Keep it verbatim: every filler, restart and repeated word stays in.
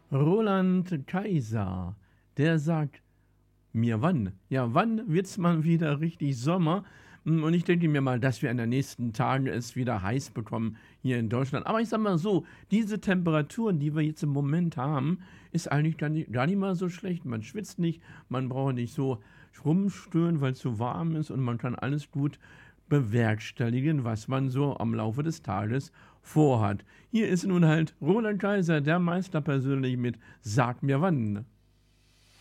Roland Kaiser, der sagt mir wann. Ja, wann wird's mal wieder richtig Sommer? Hm, Und ich denke mir mal, dass wir in den nächsten Tagen es wieder heiß bekommen hier in Deutschland. Aber ich sag mal so, diese Temperaturen, die wir jetzt im Moment haben, ist eigentlich gar nicht, gar nicht mal so schlecht. Man schwitzt nicht, man braucht nicht so rumstören, weil es zu warm ist und man kann alles gut bewerkstelligen, was man so am Laufe des Tages vorhat. Hier ist nun halt Roland Kaiser, der Meister persönlich mit Sag mir wann.